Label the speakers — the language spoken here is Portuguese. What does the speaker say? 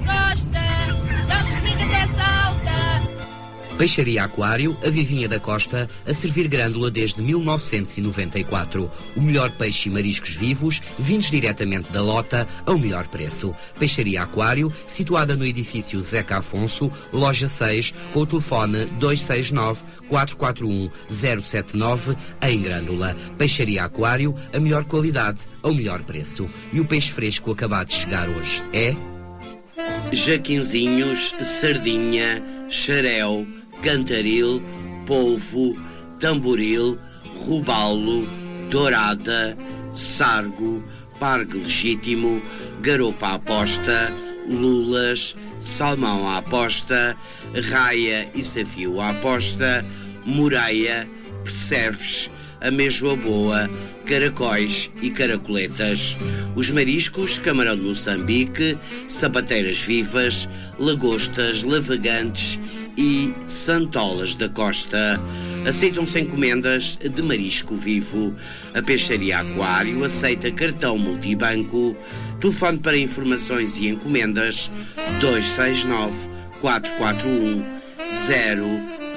Speaker 1: costa, dá uns estica dessa alta.
Speaker 2: Peixaria Aquário, a Vivinha da Costa, a servir grândula desde 1994. O melhor peixe e mariscos vivos, vindos diretamente da lota, ao melhor preço. Peixaria Aquário, situada no edifício Zeca Afonso, loja 6, com o telefone 269-441-079, em Grândola. Peixaria Aquário, a melhor qualidade, ao melhor preço. E o peixe fresco acabado de chegar hoje é...
Speaker 3: Jaquinzinhos, sardinha, xaréu, cantaril, polvo, tamboril, robalo, dourada, sargo, pargue legítimo, garopa à posta, lulas, salmão à posta, raia e safio à posta, moreia, percebes, amêijoa boa, caracóis e caracoletas. Os mariscos, camarão de Moçambique, sapateiras vivas, lagostas, lavagantes e santolas da costa. Aceitam-se encomendas de marisco vivo. A Peixaria Aquário aceita cartão multibanco. Telefone para informações e encomendas 269 441 0